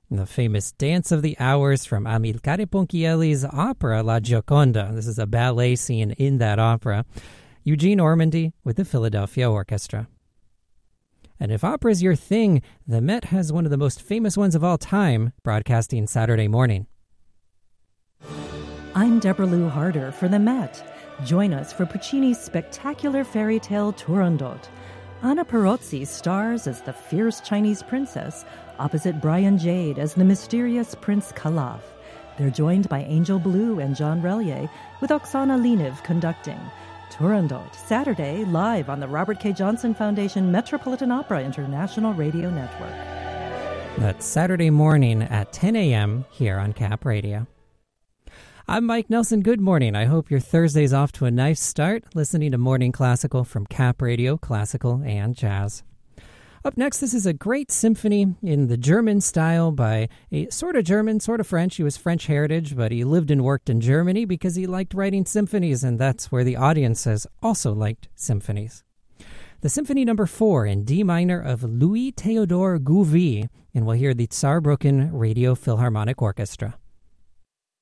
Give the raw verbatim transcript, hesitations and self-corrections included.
The famous Dance of the Hours from Amilcare Ponchielli's opera La Gioconda. This is a ballet scene in that opera. Eugene Ormandy with the Philadelphia Orchestra. And if opera is your thing, the Met has one of the most famous ones of all time, broadcasting Saturday morning. I'm Deborah Lou Harder for the Met. Join us for Puccini's spectacular fairy tale Turandot. Anna Perozzi stars as the fierce Chinese princess, opposite Brian Jade as the mysterious Prince Calaf. They're joined by Angel Blue and John Relier, with Oksana Leniv conducting. Turandot, Saturday, live on the Robert K. Johnson Foundation Metropolitan Opera International Radio Network. That's Saturday morning at ten a.m. here on Cap Radio. I'm Mike Nelson. Good morning. I hope your Thursday's off to a nice start, listening to Morning Classical from Cap Radio, classical and jazz. Up next, this is a great symphony in the German style by a sort of German, sort of French. He was French heritage, but he lived and worked in Germany because he liked writing symphonies, and that's where the audience has also liked symphonies. The Symphony Number Four in D minor of Louis Theodore Gouvy, and we'll hear the Saarbrücken Radio Philharmonic Orchestra.